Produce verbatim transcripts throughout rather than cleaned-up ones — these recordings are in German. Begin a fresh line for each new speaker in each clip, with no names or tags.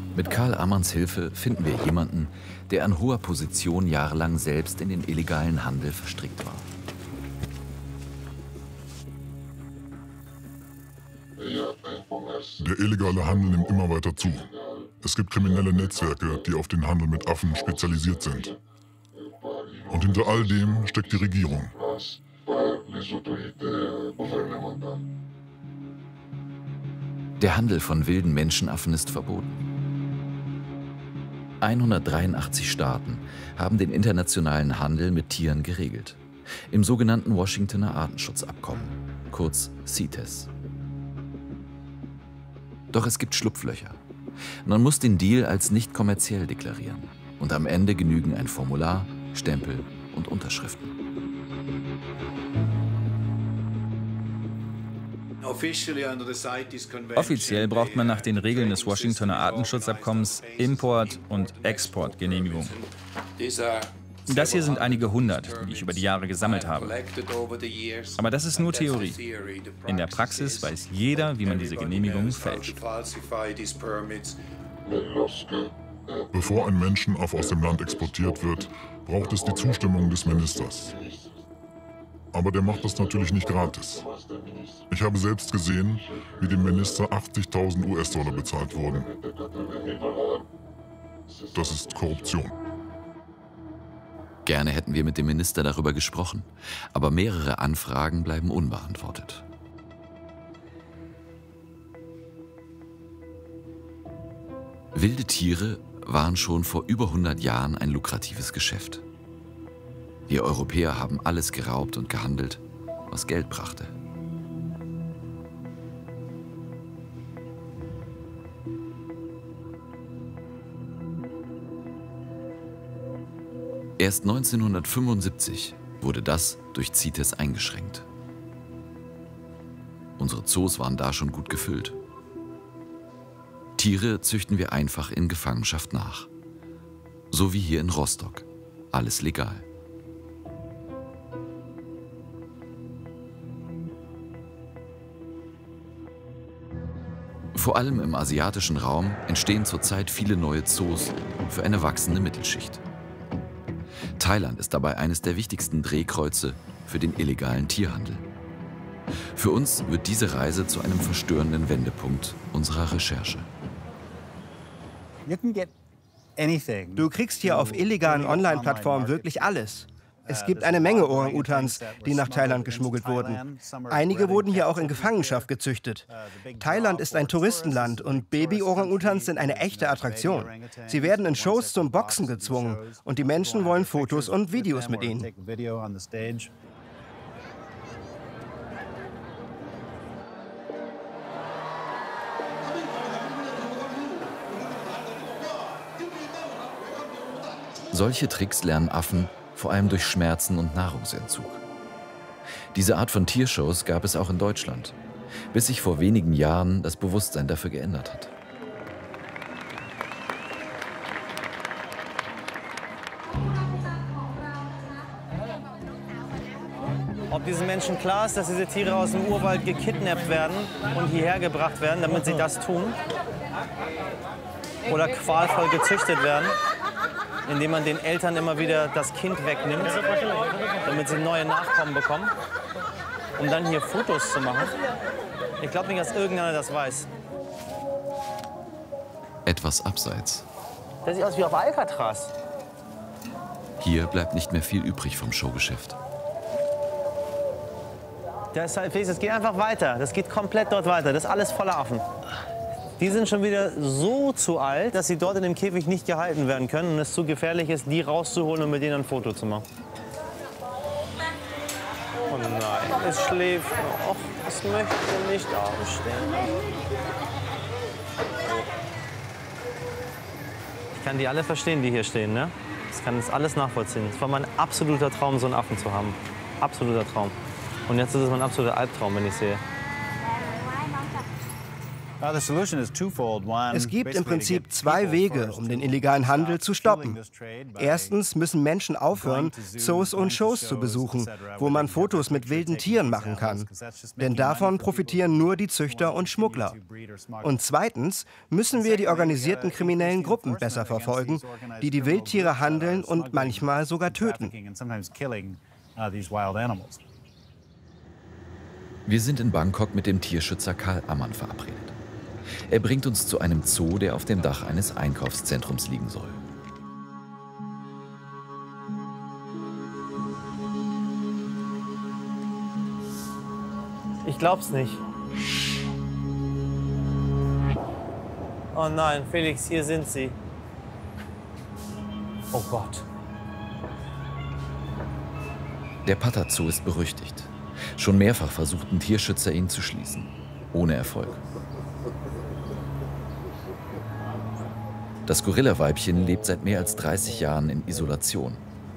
Mit Karl Ammanns Hilfe finden wir jemanden, der an hoher Position jahrelang selbst in den illegalen Handel verstrickt war.
Der illegale Handel nimmt immer weiter zu. Es gibt kriminelle Netzwerke, die auf den Handel mit Affen spezialisiert sind. Und hinter all dem steckt die Regierung.
Der Handel von wilden Menschenaffen ist verboten. hundertdreiundachtzig Staaten haben den internationalen Handel mit Tieren geregelt. Im sogenannten Washingtoner Artenschutzabkommen, kurz CITES. Doch es gibt Schlupflöcher. Man muss den Deal als nicht kommerziell deklarieren. Und am Ende genügen ein Formular, Stempel und Unterschriften.
Offiziell braucht man nach den Regeln des Washingtoner Artenschutzabkommens Import- und Exportgenehmigung. Das hier sind einige hundert, die ich über die Jahre gesammelt habe. Aber das ist nur Theorie. In der Praxis weiß jeder, wie man diese Genehmigungen fälscht.
Bevor ein Menschenaff aus dem Land exportiert wird, braucht es die Zustimmung des Ministers. Aber der macht das natürlich nicht gratis. Ich habe selbst gesehen, wie dem Minister achtzigtausend US-Dollar bezahlt wurden. Das ist Korruption.
Gerne hätten wir mit dem Minister darüber gesprochen, aber mehrere Anfragen bleiben unbeantwortet. Wilde Tiere waren schon vor über hundert Jahren ein lukratives Geschäft. Wir Europäer haben alles geraubt und gehandelt, was Geld brachte. Erst neunzehnhundertfünfundsiebzig wurde das durch CITES eingeschränkt. Unsere Zoos waren da schon gut gefüllt. Tiere züchten wir einfach in Gefangenschaft nach. So wie hier in Rostock. Alles legal. Vor allem im asiatischen Raum entstehen zurzeit viele neue Zoos für eine wachsende Mittelschicht. Thailand ist dabei eines der wichtigsten Drehkreuze für den illegalen Tierhandel. Für uns wird diese Reise zu einem verstörenden Wendepunkt unserer Recherche.
Du kriegst hier auf illegalen Online-Plattformen wirklich alles. Es gibt eine Menge Orang-Utans, die nach Thailand geschmuggelt wurden. Einige wurden hier auch in Gefangenschaft gezüchtet. Thailand ist ein Touristenland und Baby-Orang-Utans sind eine echte Attraktion. Sie werden in Shows zum Boxen gezwungen und die Menschen wollen Fotos und Videos mit ihnen.
Solche Tricks lernen Affen vor allem durch Schmerzen und Nahrungsentzug. Diese Art von Tiershows gab es auch in Deutschland, bis sich vor wenigen Jahren das Bewusstsein dafür geändert hat.
Ob diesen Menschen klar ist, dass diese Tiere aus dem Urwald gekidnappt werden und hierher gebracht werden, damit sie das tun, oder qualvoll gezüchtet werden, indem man den Eltern immer wieder das Kind wegnimmt, damit sie neue Nachkommen bekommen, um dann hier Fotos zu machen. Ich glaube nicht, dass irgendeiner das weiß.
Etwas abseits.
Das sieht aus wie auf Alcatraz.
Hier bleibt nicht mehr viel übrig vom Showgeschäft.
Das, das geht einfach weiter. Das geht komplett dort weiter. Das ist alles voller Affen. Die sind schon wieder so zu alt, dass sie dort in dem Käfig nicht gehalten werden können und es zu gefährlich ist, die rauszuholen und mit denen ein Foto zu machen. Oh nein, es schläft noch. Es möchte nicht aufstehen. Ich kann die alle verstehen, die hier stehen, ne? Ich kann das alles nachvollziehen. Es war mein absoluter Traum, so einen Affen zu haben. Absoluter Traum. Und jetzt ist es mein absoluter Albtraum, wenn ich sehe.
Es gibt im Prinzip zwei Wege, um den illegalen Handel zu stoppen. Erstens müssen Menschen aufhören, Zoos und Shows zu besuchen, wo man Fotos mit wilden Tieren machen kann. Denn davon profitieren nur die Züchter und Schmuggler. Und zweitens müssen wir die organisierten kriminellen Gruppen besser verfolgen, die die Wildtiere handeln und manchmal sogar töten.
Wir sind in Bangkok mit dem Tierschützer Karl Ammann verabredet. Er bringt uns zu einem Zoo, der auf dem Dach eines Einkaufszentrums liegen soll.
Ich glaub's nicht. Oh nein, Felix, hier sind sie. Oh Gott.
Der Pattaya Zoo ist berüchtigt. Schon mehrfach versuchten Tierschützer, ihn zu schließen. Ohne Erfolg. Das Gorilla-Weibchen lebt seit mehr als dreißig Jahren in Isolation.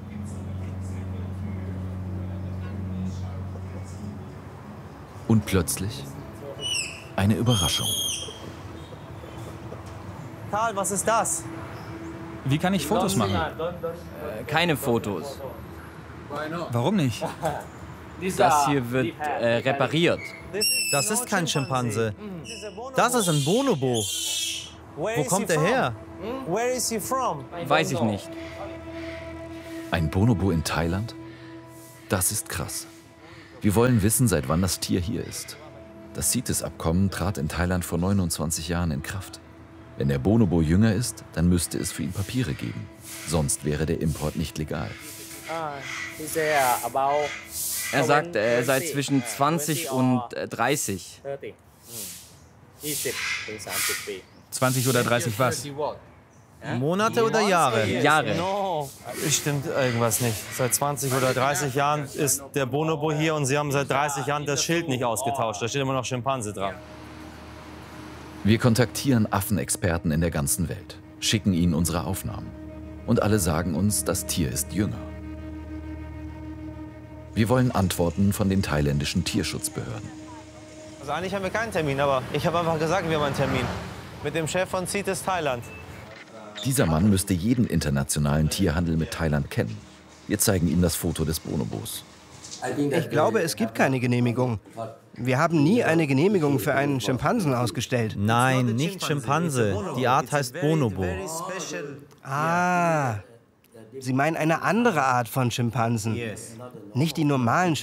Und plötzlich eine Überraschung.
Karl, was ist das?
Wie kann ich Fotos machen?
Äh, keine Fotos.
Warum nicht?
Das hier wird äh, repariert.
Das ist kein Schimpanse. Das ist ein Bonobo. Wo kommt er her?
Weiß ich nicht.
Ein Bonobo in Thailand? Das ist krass. Wir wollen wissen, seit wann das Tier hier ist. Das CITES-Abkommen trat in Thailand vor neunundzwanzig Jahren in Kraft. Wenn der Bonobo jünger ist, dann müsste es für ihn Papiere geben. Sonst wäre der Import nicht legal.
Er sagt, er sei zwischen zwanzig und dreißig.
zwanzig oder dreißig was?
Monate oder Jahre?
Jahre.
No. Stimmt irgendwas nicht. Seit zwanzig oder dreißig Jahren ist der Bonobo hier und sie haben seit dreißig Jahren das Schild nicht ausgetauscht. Da steht immer noch Schimpanse dran.
Wir kontaktieren Affenexperten in der ganzen Welt, schicken ihnen unsere Aufnahmen. Und alle sagen uns, das Tier ist jünger. Wir wollen Antworten von den thailändischen Tierschutzbehörden.
Also eigentlich haben wir keinen Termin, aber ich habe einfach gesagt, wir haben einen Termin. Mit dem Chef von CITES Thailand.
Dieser Mann müsste jeden internationalen Tierhandel mit Thailand kennen. Wir zeigen ihm das Foto des Bonobos.
Ich glaube, es gibt keine Genehmigung. Wir haben nie eine Genehmigung für einen Schimpansen ausgestellt.
Nein, nicht Schimpanse. Die Art heißt Bonobo.
Ah, Sie meinen eine andere Art von Schimpansen. Nicht die normalen Schimpansen.